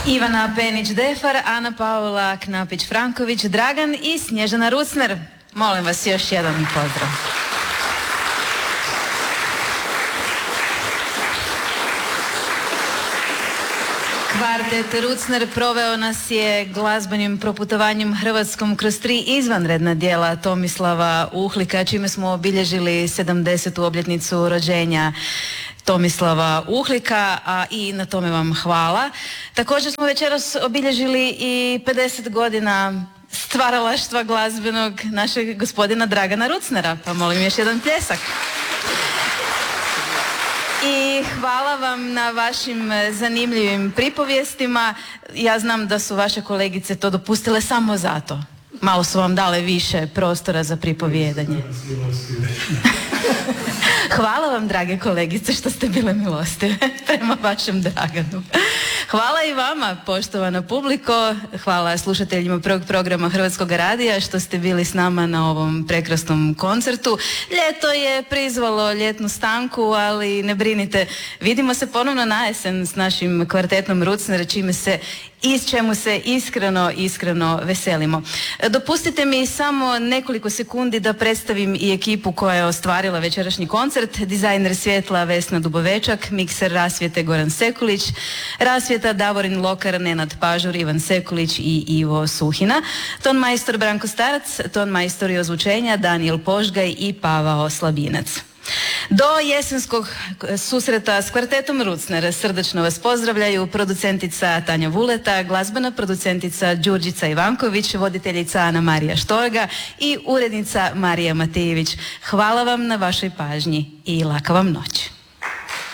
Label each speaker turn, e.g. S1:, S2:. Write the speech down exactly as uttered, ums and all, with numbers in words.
S1: Ivana Penić-Defar, Ana Paula Knapić-Franković, Dragan i Snježana Rucner. Molim vas još jedan pozdrav. Kvartet Rucner proveo nas je glazbenim proputovanjem Hrvatskom kroz tri izvanredna djela Tomislava Uhlika, čime smo obilježili sedamdesetu obljetnicu rođenja Tomislava Uhlika, a i na tome vam hvala. Također smo večeras obilježili i pedeset godina stvaralaštva glazbenog našeg gospodina Dragana Rucnera, pa molim još jedan pljesak. I hvala vam na vašim zanimljivim pripovijestima. Ja znam da su vaše kolegice to dopustile samo zato. Malo su vam dale više prostora za pripovijedanje. Hvala vam, drage kolegice, što ste bile milostive prema vašem Draganu. Hvala i vama, poštovana publiko. Hvala slušateljima prvog programa Hrvatskog radija što ste bili s nama na ovom prekrasnom koncertu. Ljeto je prizvalo ljetnu stanku, ali ne brinite. Vidimo se ponovno na jesen s našim kvartetom Rucner, čime se i s čemu se iskreno, iskreno veselimo. Dopustite mi samo nekoliko sekundi da predstavim i ekipu koja je ostvarila večerašnji koncert. Dizajner svjetla Vesna Dubovečak, mikser rasvjete Goran Sekulić, rasvjeta Davorin Lokar, Nenad Pažur, Ivan Sekulić i Ivo Suhina, ton majstor Branko Starac, ton majstor i ozvučenja Daniel Požgaj i Pavao Slabinac. Do jesenskog susreta s kvartetom Rucner srdačno vas pozdravljaju producentica Tanja Vuleta, glazbena producentica Đurđica Ivanković, voditeljica Ana Marija Štorga i urednica Marija Matejević. Hvala vam na vašoj pažnji i laka vam noć.